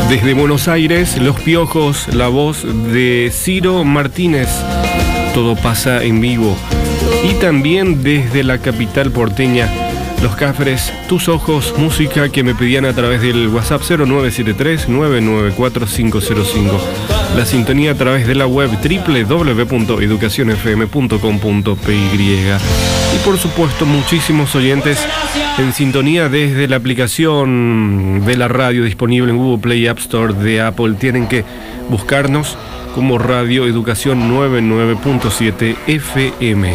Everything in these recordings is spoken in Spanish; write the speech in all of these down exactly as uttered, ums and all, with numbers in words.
Desde Buenos Aires, Los Piojos, la voz de Ciro Martínez. Todo pasa en vivo. Y también desde la capital porteña, Los Cafres, Tus Ojos, música que me pedían a través del WhatsApp cero nueve siete tres, nueve nueve cuatro, cinco cero cinco. La sintonía a través de la web doble u doble u doble u punto educación f m punto com punto p y. Y por supuesto muchísimos oyentes en sintonía desde la aplicación de la radio disponible en Google Play y App Store de Apple. Tienen que buscarnos como Radio Educación noventa y nueve punto siete F M.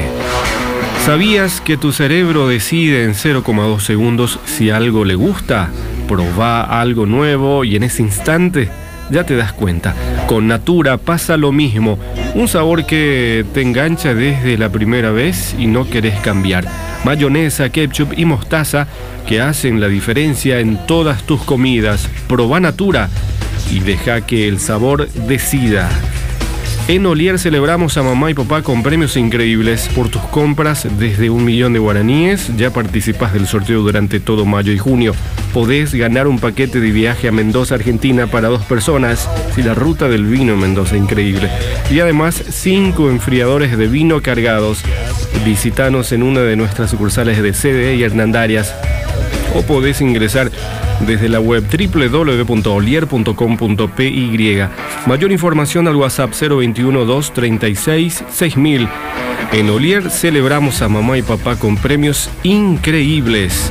¿Sabías que tu cerebro decide en cero coma dos segundos si algo le gusta? Probá algo nuevo y en ese instante ya te das cuenta. Con Natura pasa lo mismo. Un sabor que te engancha desde la primera vez y no querés cambiar. Mayonesa, ketchup y mostaza que hacen la diferencia en todas tus comidas. Probá Natura y deja que el sabor decida. En Olier celebramos a mamá y papá con premios increíbles. Por tus compras desde un millón de guaraníes ya participás del sorteo durante todo mayo y junio. Podés ganar un paquete de viaje a Mendoza, Argentina para dos personas. Si la ruta del vino en Mendoza, increíble. Y además cinco enfriadores de vino cargados. Visítanos en una de nuestras sucursales de C D y Hernandarias. O podés ingresar desde la web doble u doble u doble u punto olier punto com punto p y. Mayor información al WhatsApp cero veintiuno, dos treinta y seis, seis mil. En Olier celebramos a mamá y papá con premios increíbles.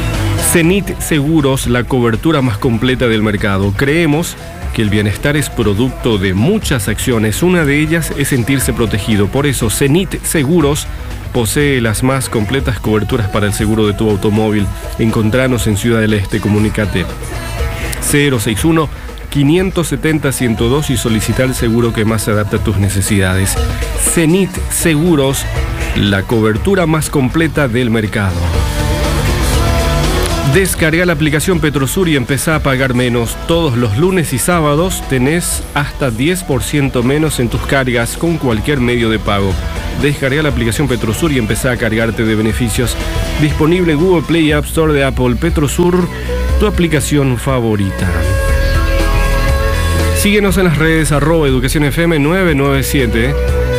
Zenit Seguros, la cobertura más completa del mercado. Creemos que el bienestar es producto de muchas acciones. Una de ellas es sentirse protegido. Por eso Zenit Seguros posee las más completas coberturas para el seguro de tu automóvil. Encontranos en Ciudad del Este, comunícate cero seis uno, quinientos setenta, ciento dos y solicita el seguro que más se adapta a tus necesidades. Zenit Seguros, la cobertura más completa del mercado. Descarga la aplicación Petrosur y empezá a pagar menos. Todos los lunes y sábados tenés hasta diez por ciento menos en tus cargas con cualquier medio de pago. Descarga la aplicación Petrosur y empezá a cargarte de beneficios. Disponible en Google Play y App Store de Apple. Petrosur, tu aplicación favorita. Síguenos en las redes arroba Educación F M nueve nueve siete.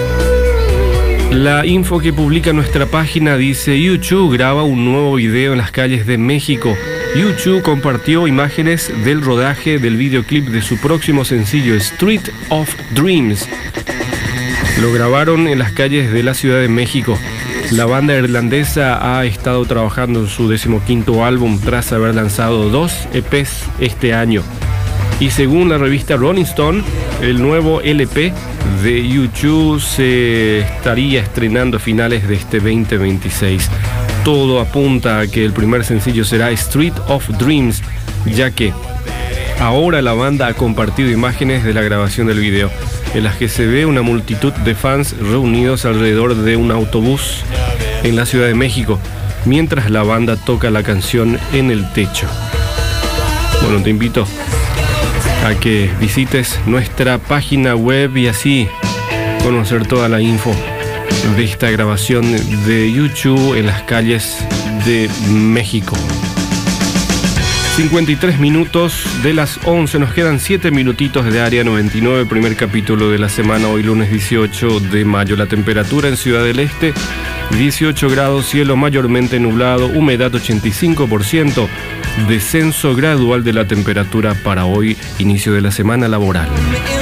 La info que publica nuestra página dice: YouTube graba un nuevo video en las calles de México. YouTube compartió imágenes del rodaje del videoclip de su próximo sencillo Street of Dreams. Lo grabaron en las calles de la Ciudad de México. La banda irlandesa ha estado trabajando en su decimoquinto álbum tras haber lanzado dos E Pes este año. Y según la revista Rolling Stone, el nuevo L P de YouTube se estaría estrenando a finales de este veinte veintiséis. Todo apunta a que el primer sencillo será Street of Dreams, ya que ahora la banda ha compartido imágenes de la grabación del video, en las que se ve una multitud de fans reunidos alrededor de un autobús en la Ciudad de México, mientras la banda toca la canción en el techo. Bueno, te invito a que visites nuestra página web y así conocer toda la info de esta grabación de YouTube en las calles de México. cincuenta y tres minutos de las once, nos quedan siete minutitos de Área noventa y nueve, primer capítulo de la semana, hoy lunes dieciocho de mayo. La temperatura en Ciudad del Este, dieciocho grados, cielo mayormente nublado, humedad ochenta y cinco por ciento, descenso gradual de la temperatura para hoy, inicio de la semana laboral.